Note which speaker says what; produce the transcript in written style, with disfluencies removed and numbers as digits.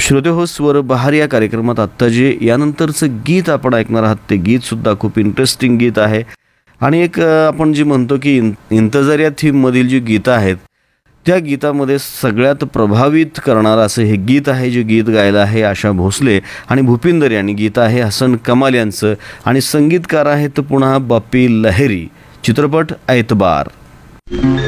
Speaker 1: श्रोते हो, स्वर बहार या कार्यक्रमात आत्ता जे यानंतरचं गीत आपण ऐकणार आहात ते गीतसुद्धा खूप इंटरेस्टिंग गीत आहे. आणि एक आपण जी म्हणतो की इंतजार या थीममधील जी गीतं आहेत त्या गीतामध्ये सगळ्यात प्रभावित करणारं असं हे गीत आहे. जे गीत गायलं आहे आशा भोसले आणि भूपिंदर यांनी. गीत आहे हसन कमाल यांचं आणि संगीतकार आहेत पुन्हा बाप्पी लहेरी. चित्रपट ऐतबार.